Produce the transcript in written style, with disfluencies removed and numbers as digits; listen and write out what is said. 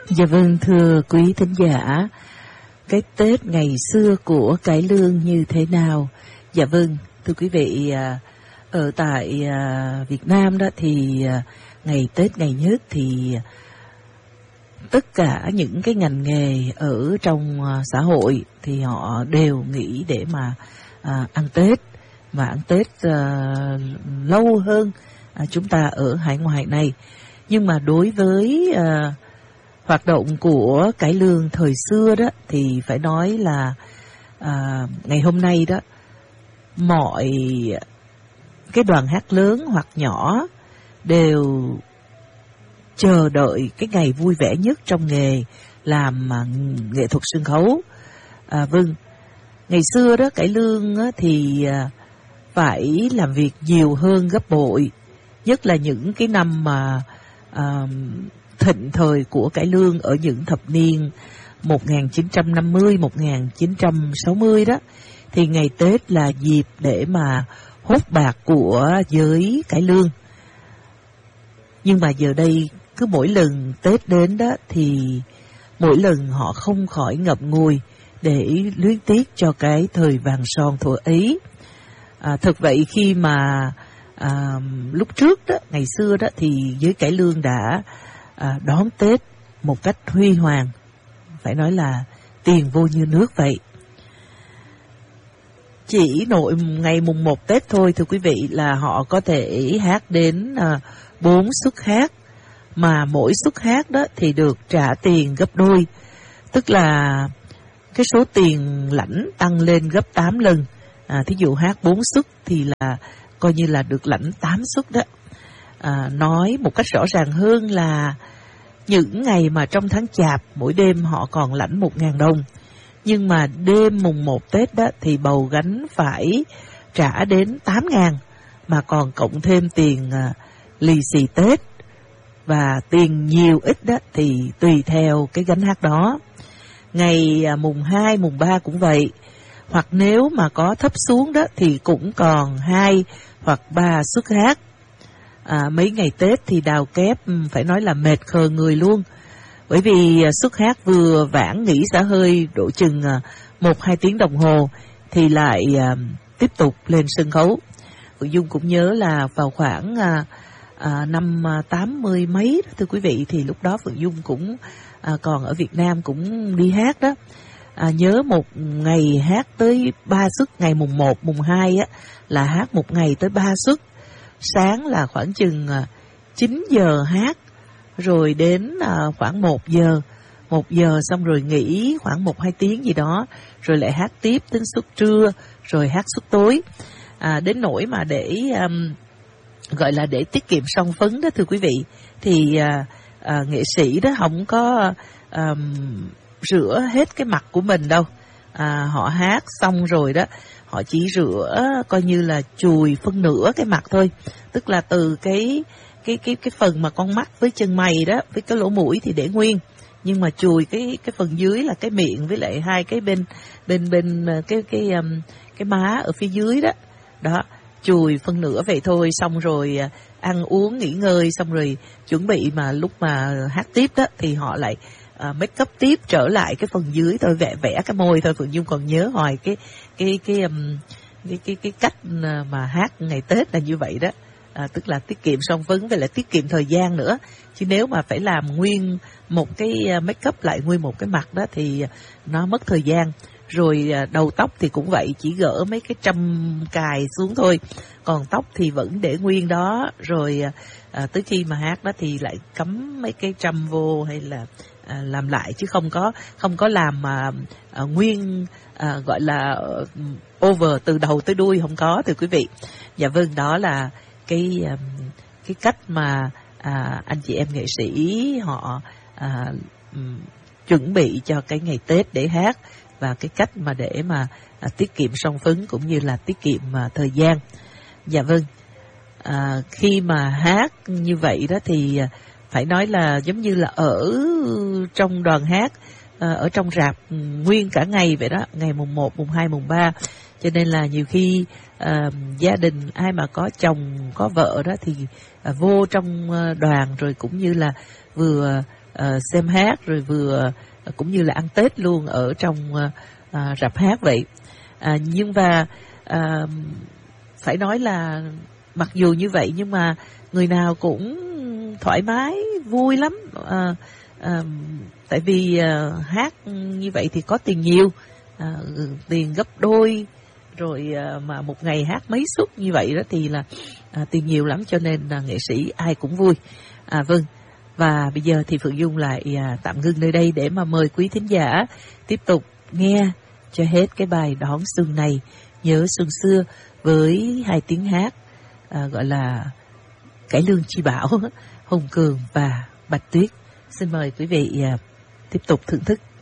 Dạ vâng, thưa quý thính giả, cái Tết ngày xưa của cải lương như thế nào? Dạ vâng, thưa quý vị, ở tại Việt Nam đó thì ngày Tết ngày nhất thì tất cả những cái ngành nghề ở trong xã hội thì họ đều nghĩ để mà ăn Tết, và ăn Tết lâu hơn chúng ta ở hải ngoại này. Nhưng mà đối với hoạt động của cải lương thời xưa đó thì phải nói là ngày hôm nay đó, mọi cái đoàn hát lớn hoặc nhỏ đều chờ đợi cái ngày vui vẻ nhất trong nghề làm nghệ thuật sân khấu. Vâng, ngày xưa đó cải lương thì phải làm việc nhiều hơn gấp bội, nhất là những cái năm mà thịnh thời của cải lương ở những thập niên 1950, 1960 đó, thì ngày Tết là dịp để mà hốt bạc của giới cải lương. Nhưng mà giờ đây cứ mỗi lần Tết đến đó thì mỗi lần họ không khỏi ngậm ngùi để luyến tiếc cho cái thời vàng son thuở ấy. Thực vậy khi mà lúc trước đó, ngày xưa đó thì giới cải lương đã đón Tết một cách huy hoàng, phải nói là tiền vô như nước vậy. Chỉ nội ngày mùng 1 Tết thôi thưa quý vị là họ có thể hát đến 4 suất hát, mà mỗi suất hát đó thì được trả tiền gấp đôi, tức là cái số tiền lãnh tăng lên gấp 8 lần. Thí dụ hát 4 suất thì là coi như là được lãnh 8 suất đó. Nói một cách rõ ràng hơn là những ngày mà trong tháng Chạp mỗi đêm họ còn lãnh 1.000 đồng, nhưng mà đêm mùng 1 Tết đó thì bầu gánh phải trả đến 8.000, mà còn cộng thêm tiền lì xì Tết, và tiền nhiều ít đó thì tùy theo cái gánh hát đó. Ngày mùng 2, mùng 3 cũng vậy, hoặc nếu mà có thấp xuống đó thì cũng còn 2 hoặc 3 suất hát. Mấy ngày Tết thì đào kép phải nói là mệt khờ người luôn, bởi vì suất hát vừa vãn nghỉ xả hơi độ chừng 1-2 tiếng đồng hồ thì lại tiếp tục lên sân khấu. Phượng Dung cũng nhớ là vào khoảng năm 80 mấy đó, thưa quý vị, thì lúc đó Phượng Dung cũng còn ở Việt Nam cũng đi hát đó. Nhớ một ngày hát tới 3 suất, ngày mùng 1, mùng 2 á là hát một ngày tới 3 suất. Sáng là khoảng chừng 9 giờ hát, rồi đến khoảng 1 giờ xong rồi nghỉ khoảng 1-2 tiếng gì đó, rồi lại hát tiếp đến suất trưa, rồi hát suất tối. Đến nỗi mà để gọi là để tiết kiệm son phấn đó thưa quý vị, thì nghệ sĩ đó không có rửa hết cái mặt của mình đâu. Họ hát xong rồi đó, họ chỉ rửa coi như là chùi phân nửa cái mặt thôi, tức là từ cái phần mà con mắt với chân mày đó, với cái lỗ mũi thì để nguyên, nhưng mà chùi cái phần dưới là cái miệng với lại hai cái bên cái má ở phía dưới đó. Đó, chùi phân nửa vậy thôi, xong rồi ăn uống nghỉ ngơi, xong rồi chuẩn bị mà lúc mà hát tiếp đó thì họ lại make up tiếp trở lại cái phần dưới thôi, vẽ cái môi thôi. Phượng Dung còn nhớ hoài cái cách mà hát ngày Tết là như vậy đó. Tức là tiết kiệm son phấn với lại tiết kiệm thời gian nữa, chứ nếu mà phải làm nguyên một cái make up lại nguyên một cái mặt đó thì nó mất thời gian. Rồi đầu tóc thì cũng vậy, chỉ gỡ mấy cái trâm cài xuống thôi, còn tóc thì vẫn để nguyên đó. Rồi tới khi mà hát đó thì lại cắm mấy cái trâm vô, hay là làm lại, chứ không có làm mà nguyên gọi là over từ đầu tới đuôi, không có thưa quý vị. Dạ vâng, đó là cái cách mà anh chị em nghệ sĩ họ chuẩn bị cho cái ngày Tết để hát, và cái cách mà để mà tiết kiệm son phấn cũng như là tiết kiệm thời gian. Dạ vâng, khi mà hát như vậy đó thì phải nói là giống như là ở trong đoàn hát, ở trong rạp nguyên cả ngày vậy đó, ngày mùng 1, mùng 2, mùng 3. Cho nên là nhiều khi gia đình ai mà có chồng có vợ đó thì vô trong đoàn, rồi cũng như là vừa xem hát rồi vừa cũng như là ăn Tết luôn ở trong rạp hát vậy. Nhưng mà phải nói là mặc dù như vậy nhưng mà người nào cũng thoải mái vui lắm, tại vì hát như vậy thì có tiền nhiều, tiền gấp đôi rồi, mà một ngày hát mấy suất như vậy đó thì là tiền nhiều lắm, cho nên nghệ sĩ ai cũng vui. Vâng, và bây giờ thì Phượng Dung lại tạm ngưng nơi đây để mà mời quý thính giả tiếp tục nghe cho hết cái bài Đón Xuân này, Nhớ Xuân Xưa, với hai tiếng hát gọi là Cải Lương Chi Bảo, Hùng Cường và Bạch Tuyết. Xin mời quý vị tiếp tục thưởng thức.